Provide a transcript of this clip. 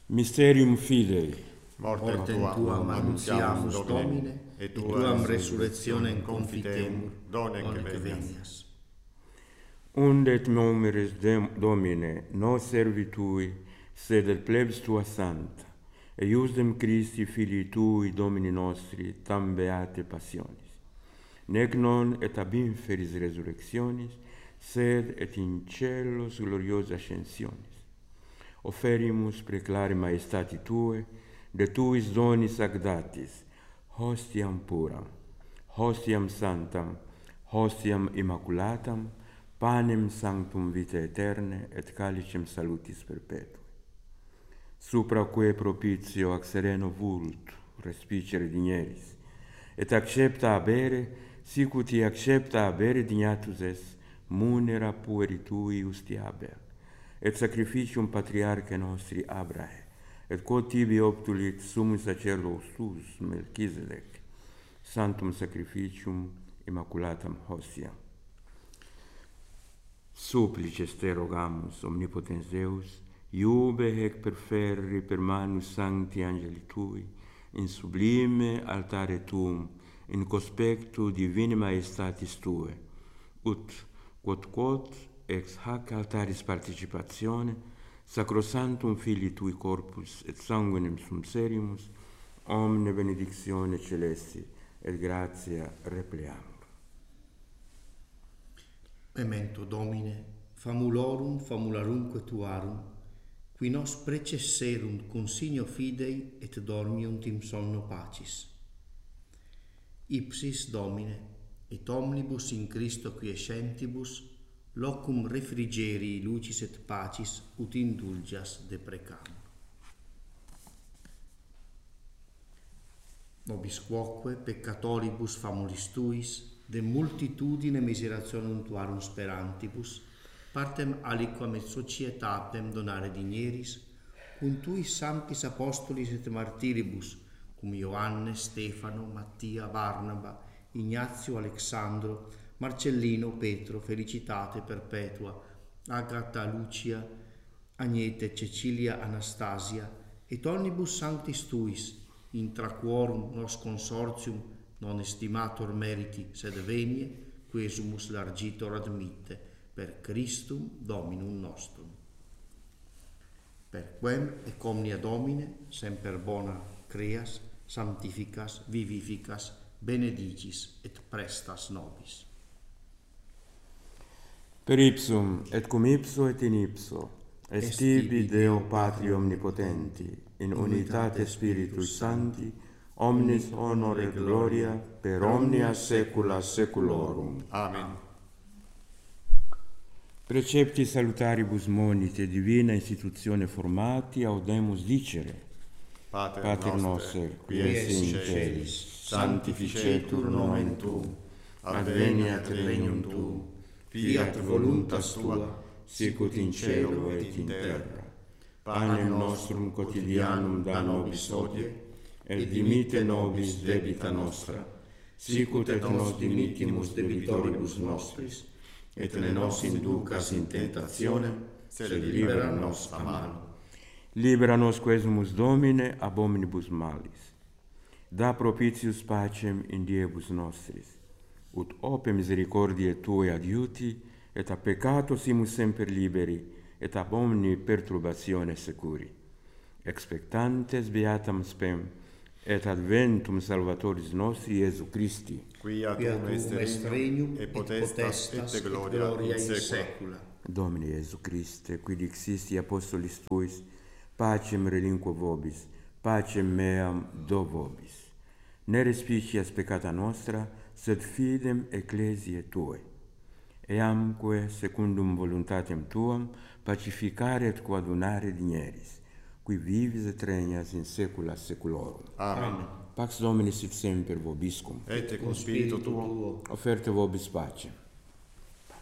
Mysterium Fidei. Mortem tuam annuntiamus, Domine, et tuam resurrectionem confitemur, donec venias. Und et nomeris Domine, nos servitui, sed et plebs tua santa, eiusdem Christi Filii tui, Domini nostri, tam beate passionis. Nec non et ab inferis resurrectionis, sed et in celos gloriosa ascensionis. Oferimus preclare maestati tue, de tuis donis agdatis, hostiam puram, hostiam santam, hostiam immaculatam, panem sanctum vitae aeterne et calicem salutis perpetui. Supra quae propitio ac sereno vult respicere digneris, et accepta abere, sic ut accepta abere dignatus es, munera pueri tui usti Abel, et sacrificium patriarche nostri Abrahe, et quod tibi obtulit summus sacerdotus Melchisedec, santum sacrificium immaculatam hostiam. Supplices te rogamus, omnipotens Deus, iube hec perferri per manus sancti angeli tui, in sublime altare tuum, in conspectu divini maestatis tue, ut quod ex hac altaris participatione, sacrosanctum Filii tui corpus et sanguinem sumserimus, omne benedictione celesti et gratia repleamur. Memento Domine, famulorum famularumque tuarum, qui nos precesserunt consigno fidei et dormiunt in sonno pacis. Ipsis Domine, et omnibus in Christo quiescentibus, locum refrigerii lucis et pacis ut indulgias deprecamur. Nobis quoque peccatoribus famulis tuis, de multitudine miserationem tuarum sperantibus, partem aliquam et societatem donare digneris, cum tuis sanctis apostolis et martiribus, cum Ioannes, Stefano, Mattia, Barnaba, Ignazio, Alexandro, Marcellino, Petro, Felicitate Perpetua, Agata, Lucia, Agnete, Cecilia, Anastasia, et omnibus sanctis tuis, intra quorum nos consortium non estimator meriti, sed venie, quesumus largitor admitte, per Christum Dominum nostrum. Per quem ec omnia Domine, semper bona creas, sanctificas, vivificas, benedicis et prestas nobis. Per ipsum, et cum ipso et in ipso, est tibi Deo Patri Omnipotenti, in unitate Spiritus Sancti, omnis honor et gloria per omnia saecula saeculorum. Amen. Precepti salutaribus monite divina institutione formati audemus dicere: Pater noster, qui es in celis, sanctificetur nomen tuum, adveniat regnum tuum, fiat voluntas tua, sicut in cielo et in terra. Panem nostrum quotidianum da nobis hodie, et dimitte nobis debita nostra, sicut et nos dimittimus debitoribus nostris, et ne nos inducas in tentationem, sed libera nos a malo. Libera nos quesumus Domine ab omnibus malis. Da propitius pacem in diebus nostris, ut ope misericordiae Tuae adiuti, et a peccato simus semper liberi, et ab omni perturbatione securi. Expectantes beatam spem, et adventum Salvatoris nostri Iesu Christi, quia tuum est regnum et potestas et gloria in saecula. Domine Iesu Christe, qui dixisti apostolis tuis, pacem relinquo vobis, pacem meam do vobis. Ne respicias peccata nostra, sed fidem ecclesiae Tuae. Eamque, secundum voluntatem Tuam, pacificare et coadunare digneris, qui vivis et regnas in saecula saeculorum. Amen. Pax Domini sit semper vobiscum. Et cum spiritu tuo. Offerte vobis pacem.